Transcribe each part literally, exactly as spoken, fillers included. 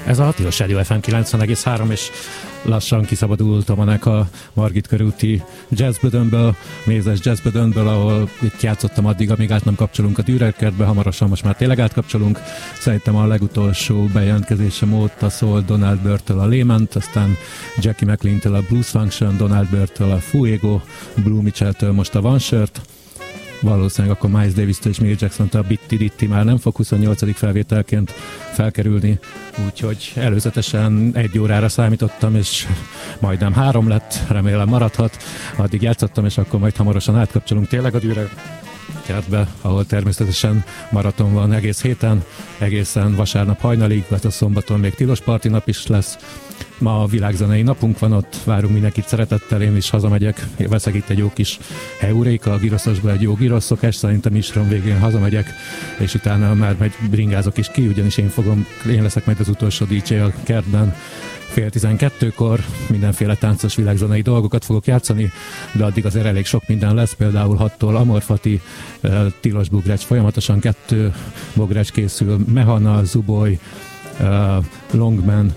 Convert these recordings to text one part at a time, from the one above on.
Ez a Tilos Rádió ef em kilencven egész három, és lassan kiszabadultam ennek a Margit körúti jazzbödönből, mézes jazzbödönből, ahol itt játszottam addig, amíg át nem kapcsolunk a Dürerkertbe, hamarosan most már tényleg átkapcsolunk. Szerintem a legutolsó bejelentkezésem óta szól Donald Byrd-től a Lament, aztán Jackie McLean-től a Blues Function, Donald Byrd-től a Fuego, Blue Mitchell-től most a One Shirt. Valószínűleg akkor Miles Davis-től és Milt Jackson-től a Bitti Ditti már nem fog huszonnyolcadik felvételként felkerülni, úgyhogy előzetesen egy órára számítottam, és majdnem három lett, remélem maradhat. Addig játszottam, és akkor majd hamarosan átkapcsolunk tényleg a Dürerkertbe, ahol természetesen maraton van egész héten, egészen vasárnap hajnalig, vagy a szombaton még tilos parti nap is lesz. Ma a világzenei napunk van, ott várunk mindenkit szeretettel, én is hazamegyek, veszek itt egy jó kis heuréka, a giroszosból egy jó girosz szokás, szerintem is rom végén hazamegyek, és utána már megy bringázok is ki, ugyanis én fogom, én leszek majd az utolsó dé dzsé a kertben, fél tizenkettőkor mindenféle táncos világzenei dolgokat fogok játszani, de addig azért elég sok minden lesz, például hattól Amorfati, tilos bugrács, folyamatosan kettő bugrács készül, Mehana, Zuboly, Longman,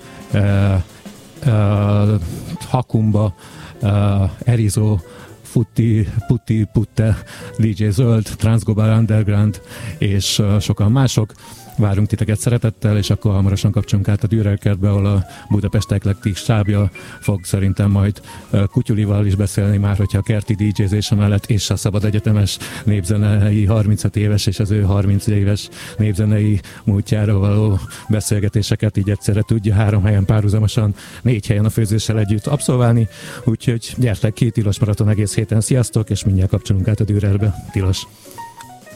Uh, Hakumba, uh, Erizó, Futti, Putti, Putte, dé dzsé Zöld, Transglobal Underground és uh, sokan mások. Várunk titeket szeretettel, és akkor hamarosan kapcsolunk át a Dürerkertbe, ahol a Budapest Eklektik stábja fog szerintem majd uh, Kutyulival is beszélni már, hogyha a kerti dé dzsézése mellett és a Szabad Egyetemes népzenei harmincöt éves és az ő harminc éves népzenei múltjáról való beszélgetéseket így egyszerre tudja három helyen párhuzamosan, négy helyen a főzéssel együtt abszolválni, úgyhogy gyertek ki, tilos maraton egész héten, sziasztok, és mindjárt kapcsolunk át a Dürerbe, tilos!